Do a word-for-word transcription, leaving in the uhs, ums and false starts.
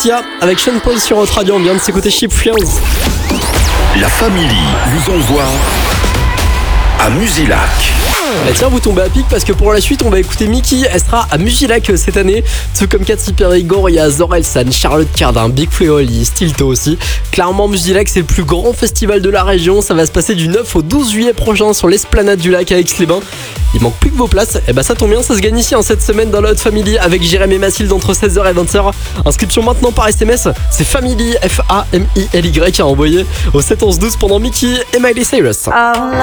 Sia avec Sean Paul sur notre radio. On vient de s'écouter Cheap Friends. La famille vous envoie à Musilac. Et tiens, vous tombez à pic parce que pour la suite, on va écouter Miki. Elle sera à Musilac cette année. Tout comme Katy Perry, Goria, Zorelsan, Charlotte Cardin, Big Flo et Oli, Stilto aussi. Clairement, Musilac, c'est le plus grand festival de la région. Ça va se passer du neuf au douze juillet prochain sur l'esplanade du lac à Aix-les-Bains. Il manque plus que vos places. Et bah, ça tombe bien, ça se gagne ici en cette semaine dans la Hot Family avec Jérémy et Mathilde entre seize heures et vingt heures. Inscription maintenant par S M S. C'est Family, F A M I L Y à envoyer au sept onze douze pendant Miki et Miley Cyrus.